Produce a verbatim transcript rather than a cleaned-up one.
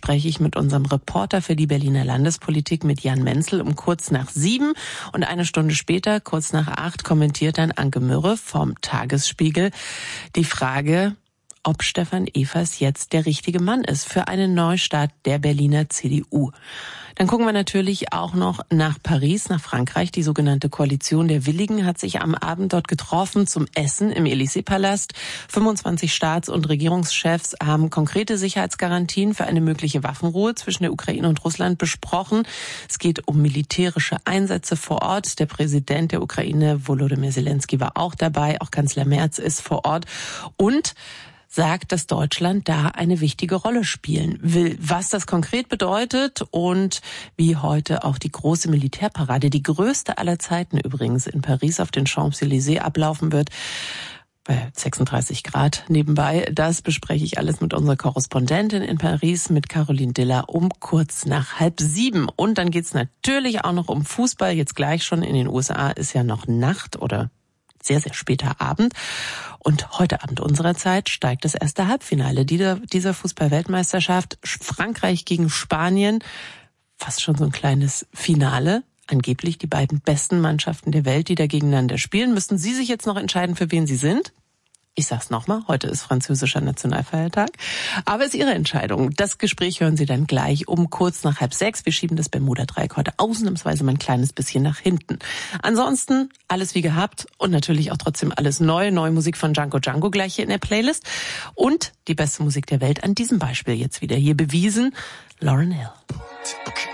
spreche ich mit unserem Reporter für die Berliner Landespolitik, mit Jan Menzel, um kurz nach sieben. Und eine Stunde später, kurz nach acht, kommentiert dann Anke Mürre vom Tagesspiegel die Frage, ob Stefan Evers jetzt der richtige Mann ist für einen Neustart der Berliner C D U. Dann gucken wir natürlich auch noch nach Paris, nach Frankreich. Die sogenannte Koalition der Willigen hat sich am Abend dort getroffen zum Essen im Élysée-Palast. fünfundzwanzig Staats- und Regierungschefs haben konkrete Sicherheitsgarantien für eine mögliche Waffenruhe zwischen der Ukraine und Russland besprochen. Es geht um militärische Einsätze vor Ort. Der Präsident der Ukraine, Volodymyr Zelensky, war auch dabei. Auch Kanzler Merz ist vor Ort. Und sagt, dass Deutschland da eine wichtige Rolle spielen will. Was das konkret bedeutet und wie heute auch die große Militärparade, die größte aller Zeiten übrigens in Paris auf den Champs-Élysées ablaufen wird, bei sechsunddreißig Grad nebenbei, das bespreche ich alles mit unserer Korrespondentin in Paris, mit Caroline Diller, um kurz nach halb sieben. Und dann geht's natürlich auch noch um Fußball. Jetzt gleich schon in den U S A ist ja noch Nacht oder sehr, sehr später Abend. Und heute Abend unserer Zeit steigt das erste Halbfinale dieser, dieser Fußball-Weltmeisterschaft. Frankreich gegen Spanien. Fast schon so ein kleines Finale. Angeblich die beiden besten Mannschaften der Welt, die da gegeneinander spielen. Müssen Sie sich jetzt noch entscheiden, für wen Sie sind? Ich sag's nochmal, heute ist französischer Nationalfeiertag. Aber es ist Ihre Entscheidung. Das Gespräch hören Sie dann gleich um kurz nach halb sechs. Wir schieben das Bermuda-Dreieck heute ausnahmsweise mal ein kleines bisschen nach hinten. Ansonsten alles wie gehabt und natürlich auch trotzdem alles neu. Neue Musik von Django Django gleich hier in der Playlist. Und die beste Musik der Welt an diesem Beispiel jetzt wieder hier bewiesen. Lauryn Hill. Okay.